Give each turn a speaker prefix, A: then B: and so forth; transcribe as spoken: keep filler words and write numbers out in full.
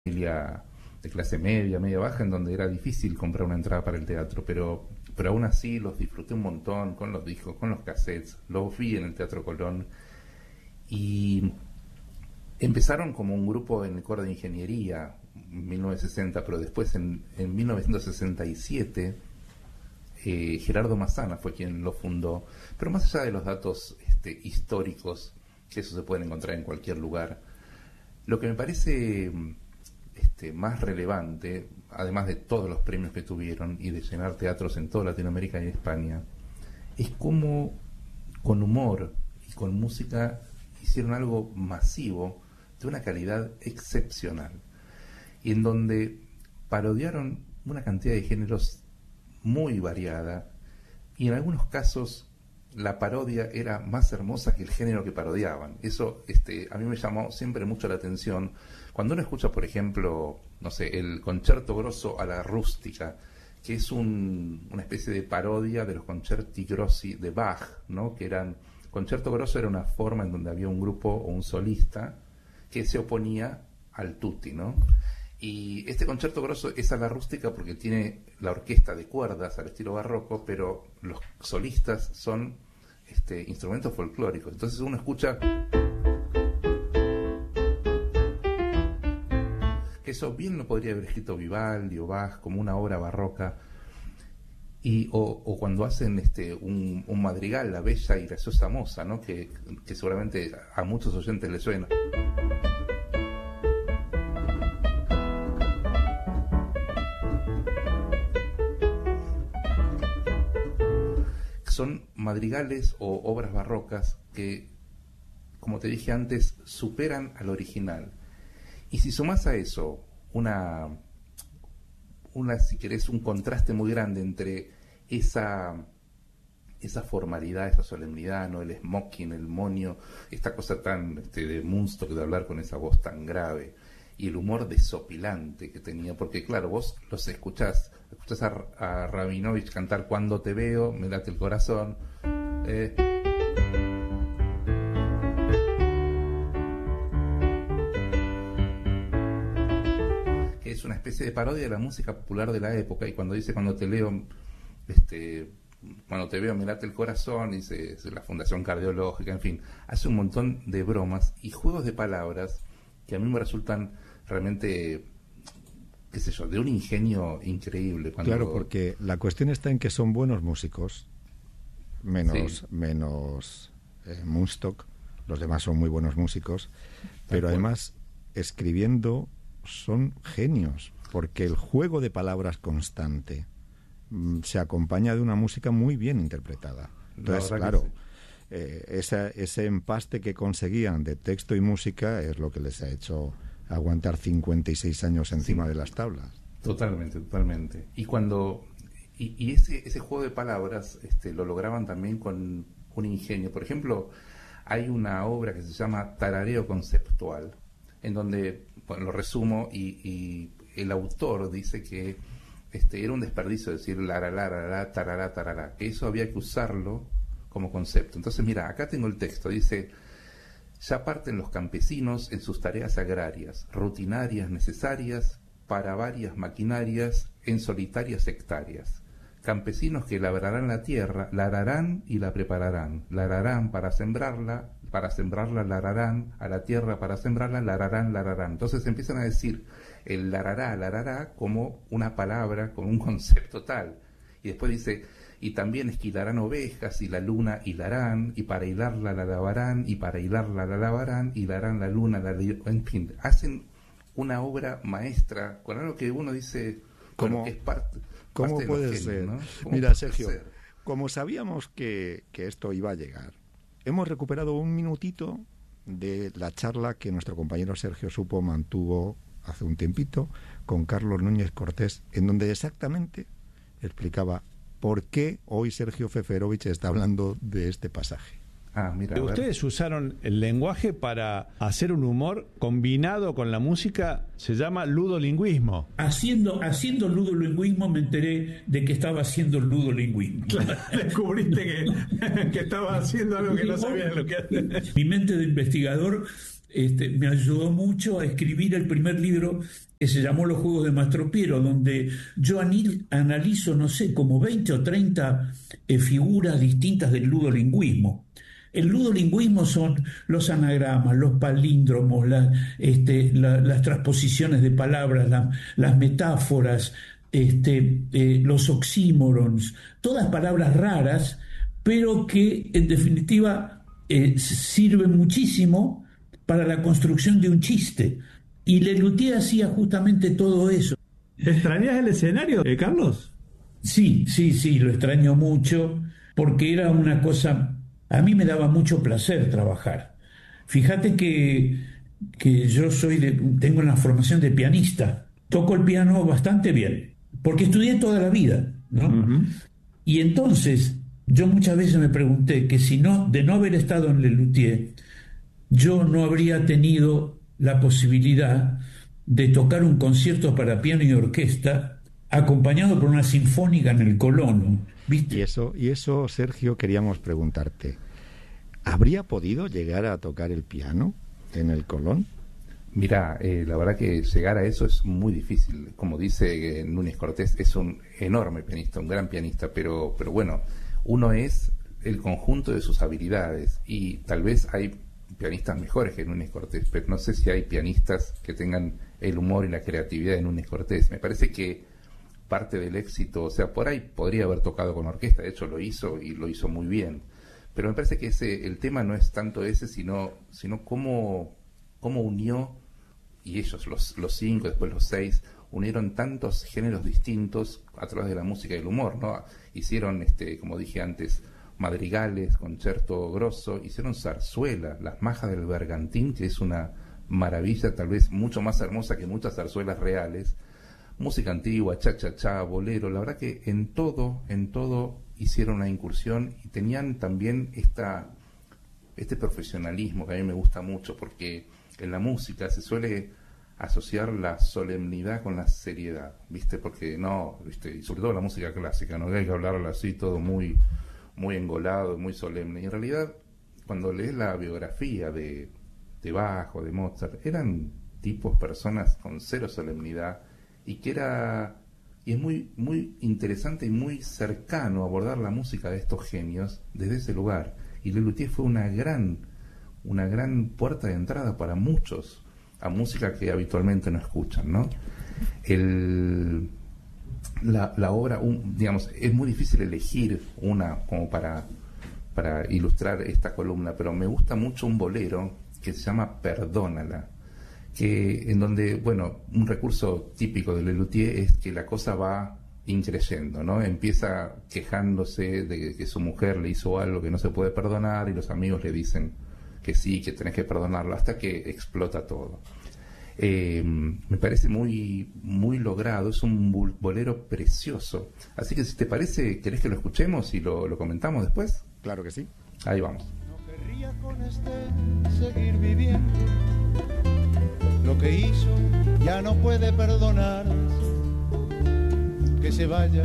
A: familia de clase media, media baja, en donde era difícil comprar una entrada para el teatro, pero, pero aún así los disfruté un montón con los discos, con los cassettes, los vi en el Teatro Colón, y empezaron como un grupo en el coro de ingeniería en mil novecientos sesenta, pero después en, en mil novecientos sesenta y siete eh, Gerardo Massana fue quien lo fundó. Pero más allá de los datos este, históricos, que eso se pueden encontrar en cualquier lugar, lo que me parece este, más relevante, además de todos los premios que tuvieron y de llenar teatros en toda Latinoamérica y España, es cómo con humor y con música hicieron algo masivo de una calidad excepcional, y en donde parodiaron una cantidad de géneros muy variada, y en algunos casos la parodia era más hermosa que el género que parodiaban. Eso este, a mí me llamó siempre mucho la atención. Cuando uno escucha, por ejemplo, no sé, el Concerto Grosso a la Rústica, que es un, una especie de parodia de los concerti grossi de Bach, ¿no? Que eran, Concerto Grosso era una forma en donde había un grupo o un solista que se oponía al tutti, ¿no? Y este Concerto Grosso es a la rústica porque tiene la orquesta de cuerdas al estilo barroco, pero los solistas son este, instrumentos folclóricos. Entonces uno escucha que eso bien lo podría haber escrito Vivaldi o Bach como una obra barroca, y o, o cuando hacen este un, un madrigal, La Bella y Graciosa Moza, ¿no? que, que seguramente a muchos oyentes les suena. Son madrigales o obras barrocas que, como te dije antes, superan al original. Y si sumás a eso una, una si querés, un contraste muy grande entre esa, esa formalidad, esa solemnidad, ¿no? El smoking, el monio, esta cosa tan este, de Munstock, de hablar con esa voz tan grave, y el humor desopilante que tenía, porque claro, vos los escuchás, escuchás a, a Rabinovich cantar Cuando te veo, me late el corazón, eh, que es una especie de parodia de la música popular de la época, y cuando dice Cuando te leo, este, cuando te veo me late el corazón, dice la Fundación Cardiológica, en fin, hace un montón de bromas y juegos de palabras que a mí me resultan realmente, qué sé yo, de un ingenio increíble. Cuando...
B: Claro, porque la cuestión está en que son buenos músicos, menos, sí. menos eh, Munstock, los demás son muy buenos músicos, pero además escribiendo son genios, porque el juego de palabras constante mm, se acompaña de una música muy bien interpretada. Entonces, claro, sí. eh, esa, ese empaste que conseguían de texto y música es lo que les ha hecho aguantar cincuenta y seis años encima sí. de las tablas.
A: Totalmente, totalmente. Y cuando y, y ese ese juego de palabras este, lo lograban también con un ingenio. Por ejemplo, hay una obra que se llama Tarareo Conceptual, en donde, bueno, lo resumo, y, y el autor dice que este era un desperdicio decir lara, lara, lara, tarará, tarará, que eso había que usarlo como concepto. Entonces, mira, acá tengo el texto, dice: ya parten los campesinos en sus tareas agrarias, rutinarias, necesarias, para varias maquinarias, en solitarias hectáreas. Campesinos que labrarán la tierra, la ararán y la prepararán. La ararán para sembrarla, para sembrarla la ararán, a la tierra para sembrarla, la ararán, la ararán. Entonces empiezan a decir el larará, larará como una palabra, como un concepto tal. Y después dice: y también esquilarán ovejas, y la luna hilarán, y para hilarla la lavarán, y para hilarla la lavarán, hilarán la luna, la li... en fin, hacen una obra maestra con algo que uno dice,
B: bueno,
A: ¿cómo, que es parte,
B: ¿cómo
A: parte
B: puede
A: de los
B: ser?
A: genios, ¿no?
B: Mira, Sergio, ser? como sabíamos que, que esto iba a llegar, hemos recuperado un minutito de la charla que nuestro compañero Sergio Supo mantuvo hace un tiempito con Carlos Núñez Cortés, en donde exactamente explicaba por qué hoy Sergio Feferovich está hablando de este pasaje.
A: Ah, mira,
C: ustedes usaron el lenguaje para hacer un humor combinado con la música, se llama ludolingüismo.
D: Haciendo, haciendo ludolingüismo me enteré de que estaba haciendo ludolingüismo.
C: Claro, descubriste que, que estaba haciendo algo que no sabías lo que hacía.
D: Mi mente de investigador este, me ayudó mucho a escribir el primer libro que se llamó Los Juegos de Mastro Piero, donde yo anil, analizo, no sé, como veinte o treinta eh, figuras distintas del ludolingüismo. El ludolingüismo son los anagramas, los palíndromos, la, este, la, las transposiciones de palabras, la, las metáforas, este, eh, los oxímorons, todas palabras raras, pero que en definitiva eh, sirven muchísimo para la construcción de un chiste. Y Lelutier hacía justamente todo eso.
E: ¿Extrañas el escenario, eh, Carlos?
D: Sí, sí, sí, lo extraño mucho, porque era una cosa... A mí me daba mucho placer trabajar. Fíjate que, que yo soy de, tengo una formación de pianista. Toco el piano bastante bien, porque estudié toda la vida, ¿no? Uh-huh. Y entonces yo muchas veces me pregunté que si no, de no haber estado en Lelutier, yo no habría tenido la posibilidad de tocar un concierto para piano y orquesta acompañado por una sinfónica en el Colón, ¿viste?
B: Y eso, y eso, Sergio, queríamos preguntarte. ¿Habría podido llegar a tocar el piano en el Colón?
A: Mira, eh, la verdad que llegar a eso es muy difícil. Como dice eh, Núñez Cortés, es un enorme pianista, un gran pianista, pero, pero bueno, uno es el conjunto de sus habilidades y tal vez hay pianistas mejores que Núñez Cortés, pero no sé si hay pianistas que tengan el humor y la creatividad de Núñez Cortés. Me parece que parte del éxito, o sea, por ahí podría haber tocado con orquesta, de hecho lo hizo y lo hizo muy bien, pero me parece que ese el tema no es tanto ese, sino sino cómo, cómo unió, y ellos, los, los cinco, después los seis, unieron tantos géneros distintos a través de la música y el humor, ¿no? Hicieron, este como dije antes, madrigales, concierto grosso, hicieron zarzuela, Las Majas del Bergantín, que es una maravilla, tal vez mucho más hermosa que muchas zarzuelas reales, música antigua, cha-cha-cha, bolero, la verdad que en todo, en todo hicieron una incursión y tenían también esta, este profesionalismo que a mí me gusta mucho, porque en la música se suele asociar la solemnidad con la seriedad, ¿viste? Porque no, ¿viste? Y sobre todo la música clásica, no hay que hablarlo así todo muy, muy engolado, muy solemne. Y en realidad, cuando lees la biografía de, de Bach o de Mozart, eran tipos, personas con cero solemnidad, y que era, y es muy muy interesante y muy cercano abordar la música de estos genios desde ese lugar. Y Lelutier fue una gran una gran puerta de entrada para muchos a música que habitualmente no escuchan, ¿no? El la, la obra, un, digamos, es muy difícil elegir una como para para ilustrar esta columna, pero me gusta mucho un bolero que se llama Perdónala, que en donde, bueno, un recurso típico de Lelutier es que la cosa va increyendo, ¿no? Empieza quejándose de que su mujer le hizo algo que no se puede perdonar y los amigos le dicen que sí, que tenés que perdonarlo, hasta que explota todo. Eh, me parece muy muy logrado, es un bolero precioso. Así que si te parece, ¿querés que lo escuchemos y lo, lo comentamos después?
B: Claro que sí.
A: Ahí vamos.
F: No querría con este seguir viviendo. Lo que hizo ya no puede perdonar, que se vaya.